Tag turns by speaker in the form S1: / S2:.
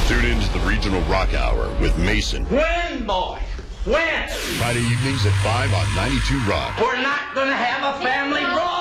S1: Tune in to the Regional Rock Hour with Mason.
S2: When, boy? When?
S1: Friday evenings at 5 on 92 Rock.
S2: We're not going to have a family rock.